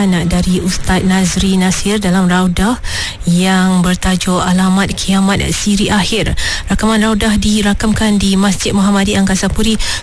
rakaman dari Ustaz Nazri Nasir dalam Raudah yang bertajuk Alamat Kiamat Siri Akhir. Rakaman Raudah dirakamkan di Masjid Muhammadi Angkasa Puri,